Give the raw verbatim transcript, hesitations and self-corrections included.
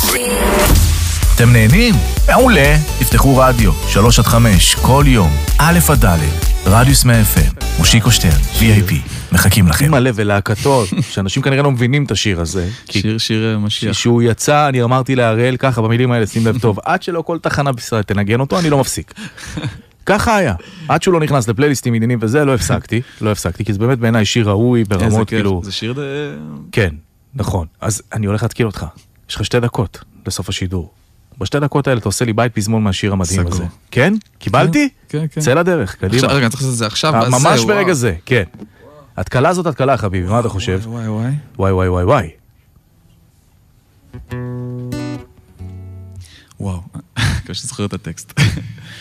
אתם נהנים? מעולה. תפתחו רדיו, שלוש עד חמש, כל יום, א' עד ד', רדיוס מאה אף אם, מושיקו שטרן, וי איי פי, מחכים לכם. מלא ולהקתות, שאנשים כנראה לא מבינים את השיר הזה. שיר, שיר משיח. כשהוא יצא, אני אמרתי להראל ככה במילים האלה, שים לב טוב, עד שלא כל תחנה בישראל תנגן אותו, אני לא מפסיק. ככה היה. עד שהוא לא נכנס לפלייליסטים עניינים וזה, לא הפסקתי, לא הפסקתי, כי זה באמת בעיניי שיר ראוי ברמות כאילו... זה שיר ד... כן, נכון. אז אני הולך להתקיל אותך. יש לך שתי דקות לסוף השידור. בשתי דקות האלה אתה עושה לי בית פזמון מהשיר המדהים הזה. כן? קיבלתי? כן, כן. צא לדרך, קדימה. רגע, אני צריך לעשות את זה עכשיו. ממש ברגע זה, כן. התקלה זאת התקלה, חביבי, מה אתה חושב? וואי, וואי. וואי, וואי, וואי, וואי. וואו, קשה זוכר את הטקסט.